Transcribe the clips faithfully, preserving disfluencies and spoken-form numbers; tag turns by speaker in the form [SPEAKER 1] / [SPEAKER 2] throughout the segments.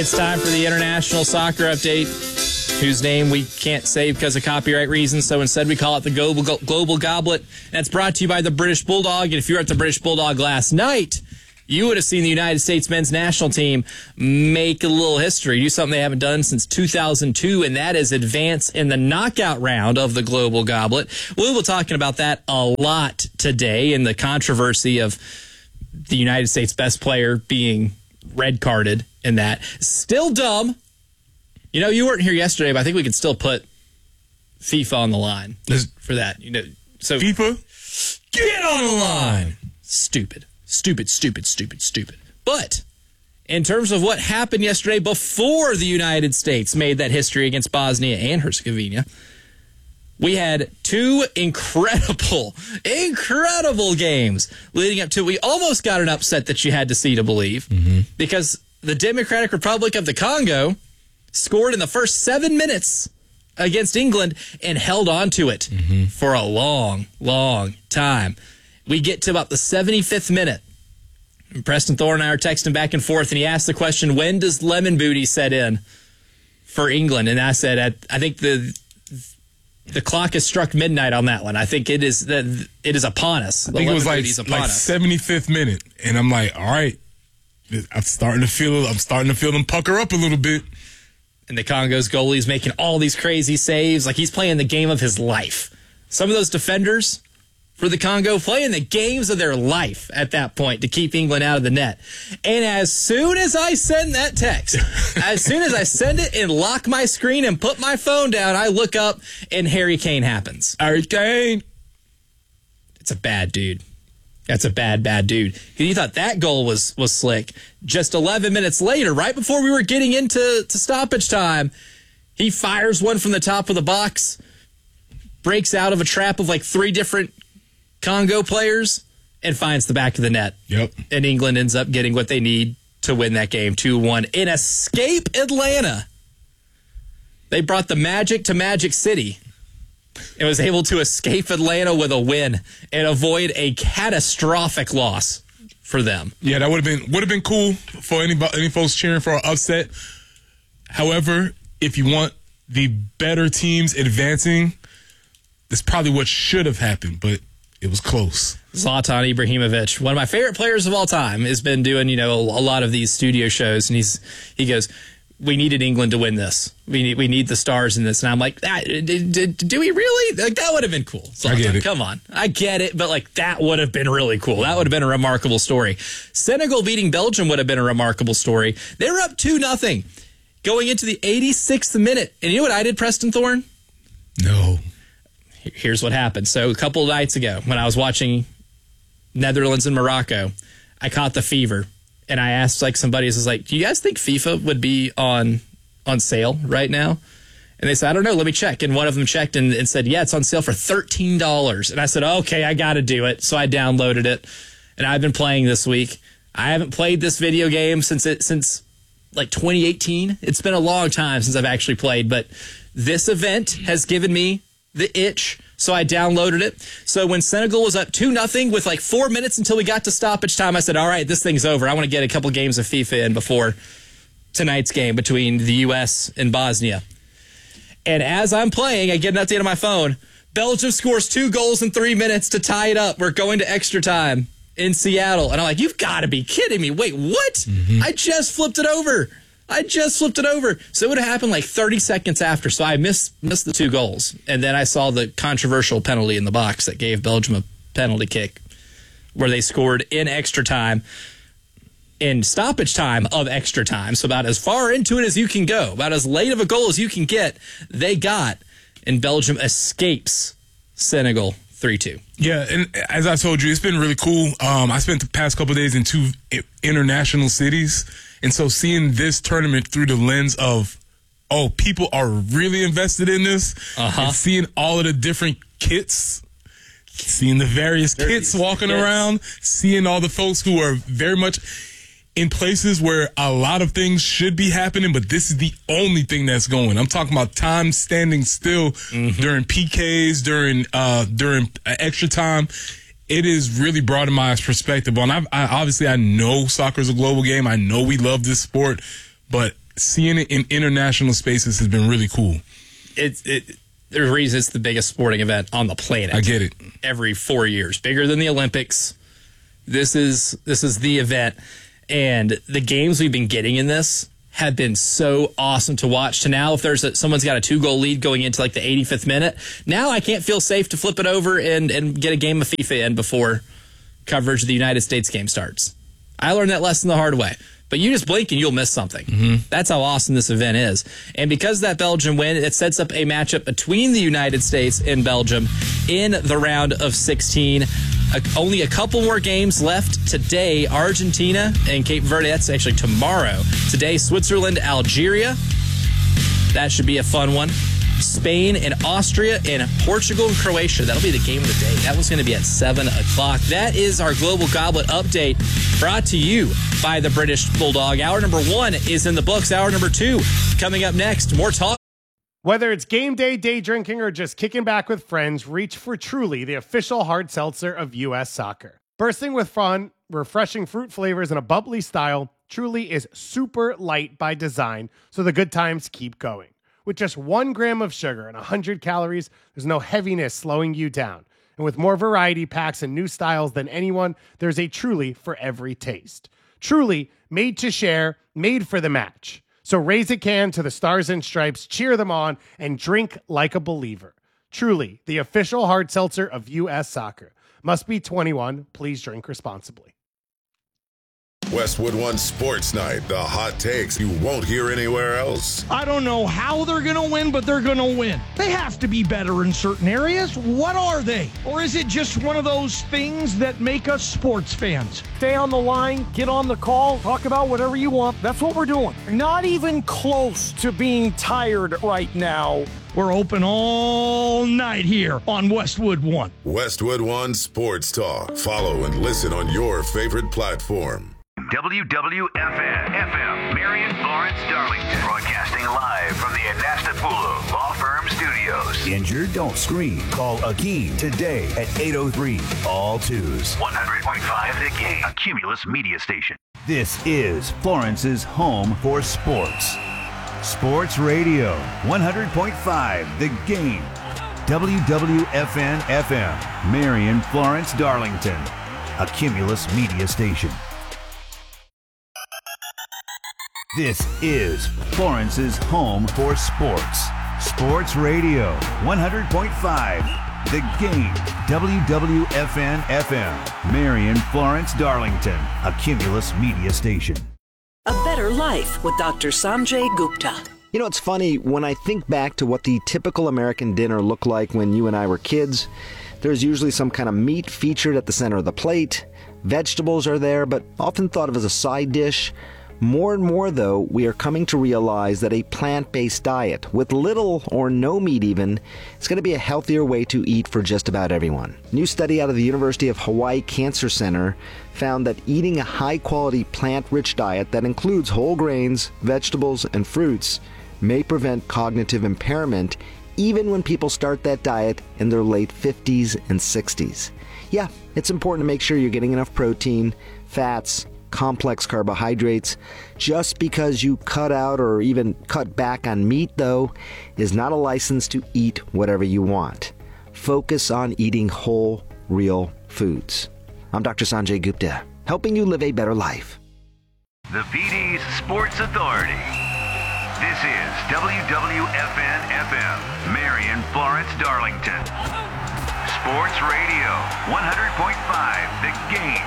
[SPEAKER 1] It's time for the International Soccer Update, whose name we can't say because of copyright reasons, so instead we call it the Global, Global Goblet. That's brought to you by the British Bulldog, and if you were at the British Bulldog last night, you would have seen the United States men's national team make a little history, do something they haven't done since two thousand two, and that is advance in the knockout round of the Global Goblet. We'll be talking about that a lot today in the controversy of the United States best player being red carded in that. Still dumb. You know, you weren't here yesterday, but I think we could still put FIFA on the line for that. You know, so
[SPEAKER 2] FIFA,
[SPEAKER 1] get on the line. Stupid. Stupid, stupid, stupid, stupid. But in terms of what happened yesterday before the United States made that history against Bosnia and Herzegovina, we had two incredible, incredible games leading up to, we almost got an upset that you had to see to believe, mm-hmm. because the Democratic Republic of the Congo scored in the first seven minutes against England and held on to it mm-hmm. for a long, long time. We get to about the seventy-fifth minute. And Preston Thorne and I are texting back and forth, and he asked the question, when does lemon booty set in for England? And I said, I think the the clock has struck midnight on that one. I think it is it is upon us.
[SPEAKER 2] I think it was like, like seventy-fifth minute, and I'm like, all right, I'm starting to feel I'm starting to feel them pucker up a little bit.
[SPEAKER 1] And the Congo's goalie's making all these crazy saves, like he's playing the game of his life. Some of those defenders for the Congo playing the games of their life at that point to keep England out of the net. And as soon as I send that text, as soon as I send it and lock my screen and put my phone down, I look up and Harry Kane happens.
[SPEAKER 2] Harry Kane.
[SPEAKER 1] It's a bad dude. That's a bad, bad dude. You thought that goal was was slick. Just eleven minutes later, right before we were getting into to stoppage time, he fires one from the top of the box, breaks out of a trap of like three different Congo players, and finds the back of the net.
[SPEAKER 2] Yep.
[SPEAKER 1] And England ends up getting what they need to win that game, two one. In Escape Atlanta, they brought the magic to Magic City and was able to escape Atlanta with a win and avoid a catastrophic loss for them.
[SPEAKER 2] Yeah, that would have been would have been cool for any any folks cheering for an upset. However, if you want the better teams advancing, that's probably what should have happened, but it was close.
[SPEAKER 1] Zlatan Ibrahimovic, one of my favorite players of all time, has been doing, you know, a lot of these studio shows, and he's he goes, we needed England to win this. We need we need the stars in this. And I'm like, ah, do, do we really? Like, that would have been cool. Zlatan, I get it. Come on. I get it, but like that would have been really cool. That would have been a remarkable story. Senegal beating Belgium would have been a remarkable story. They were up two nothing going into the eighty-sixth minute. And you know what I did, Preston Thorne?
[SPEAKER 2] No.
[SPEAKER 1] Here's what happened. So a couple of nights ago, when I was watching Netherlands and Morocco, I caught the fever, and I asked like somebody, I was like, "Do you guys think FIFA would be on on sale right now?" And they said, "I don't know. Let me check." And one of them checked and, and said, "Yeah, it's on sale for thirteen dollars." And I said, "Okay, I got to do it." So I downloaded it, and I've been playing this week. I haven't played this video game since it since like twenty eighteen. It's been a long time since I've actually played, but this event has given me the itch, so I downloaded it. So when Senegal was up two nothing with like four minutes until we got to stoppage time, I said, all right, this thing's over. I want to get a couple games of FIFA in before tonight's game between the U S and Bosnia. And as I'm playing, I get an update on my phone. Belgium scores two goals in three minutes to tie it up. We're going to extra time in Seattle. And I'm like, you've got to be kidding me. Wait, what? Mm-hmm. I just flipped it over. I just flipped it over. So it would have happened like thirty seconds after. So I missed missed the two goals. And then I saw the controversial penalty in the box that gave Belgium a penalty kick where they scored in extra time, in stoppage time of extra time. So about as far into it as you can go, about as late of a goal as you can get, they got. And Belgium escapes Senegal three two.
[SPEAKER 2] Yeah, and as I told you, it's been really cool. Um, I spent the past couple of days in two international cities. And so seeing this tournament through the lens of, oh, people are really invested in this, uh-huh. and seeing all of the different kits, seeing the various Dirty kits walking kits. around, seeing all the folks who are very much in places where a lot of things should be happening, but this is the only thing that's going. I'm talking about time standing still mm-hmm. during P Ks, during uh, during extra time. It is really broadened my perspective on. I, I obviously I know soccer is a global game. I know we love this sport, but seeing it in international spaces has been really cool.
[SPEAKER 1] It's it. There's a reason it's the biggest sporting event on the planet.
[SPEAKER 2] I get it.
[SPEAKER 1] Every four years, bigger than the Olympics. This is this is the event, and the games we've been getting in this have been so awesome to watch. To now, if there's a, someone's got a two goal lead going into like the eighty-fifth minute, now I can't feel safe to flip it over and and get a game of FIFA in before coverage of the United States game starts. I learned that lesson the hard way. But you just blink and you'll miss something. Mm-hmm. That's how awesome this event is. And because of that Belgium win, it sets up a matchup between the United States and Belgium in the round of sixteen. Uh, only a couple more games left today. Argentina and Cape Verde, that's actually tomorrow. Today, Switzerland, Algeria. That should be a fun one. Spain and Austria and Portugal and Croatia. That'll be the game of the day. That one's going to be at seven o'clock. That is our Global Goblet update brought to you by the British Bulldog. Hour number one is in the books. Hour number two coming up next. More talk.
[SPEAKER 3] Whether it's game day, day drinking, or just kicking back with friends, reach for Truly, the official hard seltzer of U S Soccer. Bursting with fun, refreshing fruit flavors, and a bubbly style, Truly is super light by design, so the good times keep going. With just one gram of sugar and one hundred calories, there's no heaviness slowing you down. And with more variety packs and new styles than anyone, there's a Truly for every taste. Truly, made to share, made for the match. So raise a can to the Stars and Stripes, cheer them on, and drink like a believer. Truly, the official hard seltzer of U S Soccer. Must be twenty-one. Please drink responsibly.
[SPEAKER 4] Westwood One Sports Night, the hot takes you won't hear anywhere else.
[SPEAKER 5] I don't know how they're going to win, but they're going to win. They have to be better in certain areas. What are they? Or is it just one of those things that make us sports fans?
[SPEAKER 6] Stay on the line, get on the call, talk about whatever you want. That's what we're doing. Not even close to being tired right now.
[SPEAKER 5] We're open all night here on Westwood One.
[SPEAKER 4] Westwood One Sports Talk. Follow and listen on your favorite platform.
[SPEAKER 7] W W F N F M, Marion, Florence, Darlington. Broadcasting live from the Anastapula Law Firm Studios.
[SPEAKER 8] Injured? Don't scream. Call Akeem today at eight oh three, all twos.
[SPEAKER 7] one hundred point five The Game, a Cumulus media station.
[SPEAKER 8] This is Florence's home for sports. Sports Radio, one hundred point five The Game. W W F N F M, Marion, Florence, Darlington, a Cumulus media station. This is Florence's home for sports. Sports Radio, one hundred point five The Game. W W F N F M, Marion, Florence, Darlington, a Cumulus media station.
[SPEAKER 9] A Better Life with Doctor Sanjay Gupta.
[SPEAKER 10] You know, it's funny, when I think back to what the typical American dinner looked like when you and I were kids, there's usually some kind of meat featured at the center of the plate. Vegetables are there, but often thought of as a side dish. More and more, though, we are coming to realize that a plant-based diet, with little or no meat even, is going to be a healthier way to eat for just about everyone. A new study out of the University of Hawaii Cancer Center found that eating a high-quality plant-rich diet that includes whole grains, vegetables, and fruits may prevent cognitive impairment even when people start that diet in their late fifties and sixties. Yeah, it's important to make sure you're getting enough protein, fats, complex carbohydrates. Just because you cut out or even cut back on meat, though, is not a license to eat whatever you want. Focus on eating whole, real foods. I'm Doctor Sanjay Gupta, helping you live a better life.
[SPEAKER 7] The P D's Sports Authority. This is W W F N F M, Marion, Florence, Darlington. Sports Radio, one hundred point five The Game,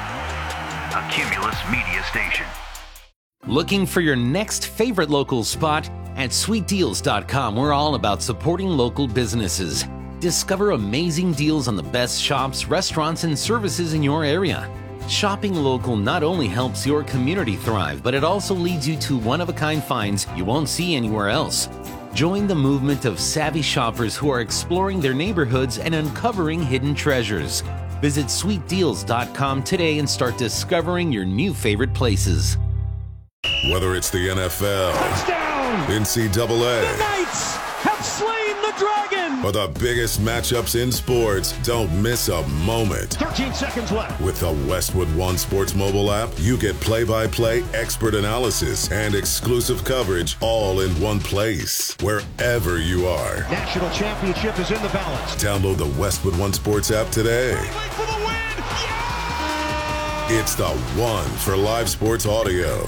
[SPEAKER 7] a Cumulus media station.
[SPEAKER 11] Looking for your next favorite local spot? At sweet deals dot com, we're all about supporting local businesses. Discover amazing deals on the best shops, restaurants, and services in your area. Shopping local not only helps your community thrive, but it also leads you to one-of-a-kind finds you won't see anywhere else. Join the movement of savvy shoppers who are exploring their neighborhoods and uncovering hidden treasures. Visit sweet deals dot com today and start discovering your new favorite places.
[SPEAKER 4] Whether it's the N F L,
[SPEAKER 5] Touchdown!
[SPEAKER 4] N C double A,
[SPEAKER 5] The Knights have slain the Dragon!
[SPEAKER 4] For the biggest matchups in sports, don't miss a moment.
[SPEAKER 5] thirteen seconds left.
[SPEAKER 4] With the Westwood One Sports mobile app, you get play-by-play expert analysis and exclusive coverage all in one place, wherever you are.
[SPEAKER 5] National championship is in the balance.
[SPEAKER 4] Download the Westwood One Sports app today.
[SPEAKER 5] For the win! Yeah!
[SPEAKER 4] It's the one for live sports audio.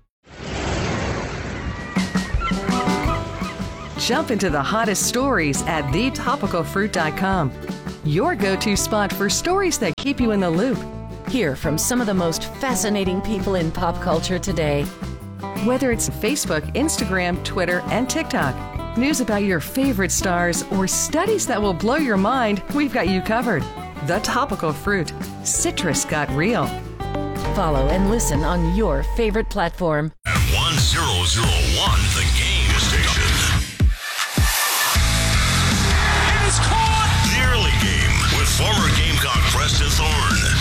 [SPEAKER 12] Jump into the hottest stories at the topical fruit dot com. Your go-to spot for stories that keep you in the loop.
[SPEAKER 13] Hear from some of the most fascinating people in pop culture today.
[SPEAKER 12] Whether it's Facebook, Instagram, Twitter, and TikTok, news about your favorite stars, or studies that will blow your mind, we've got you covered. The Topical Fruit. Citrus got real.
[SPEAKER 13] Follow and listen on your favorite platform.
[SPEAKER 14] At one thousand one, the game station. It is caught! The early game with former Gamecock Preston Thorne.